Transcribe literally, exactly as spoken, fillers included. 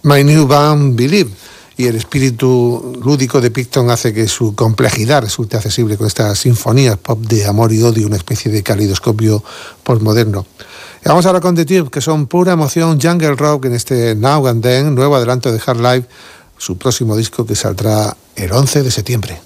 My New Band Believe, y el espíritu lúdico de Picton hace que su complejidad resulte accesible con estas sinfonías pop de amor y odio, una especie de calidoscopio postmoderno. Y vamos ahora con The Tube, que son pura emoción jungle rock en este Now and Then, nuevo adelanto de Hard Life, su próximo disco que saldrá el once de septiembre.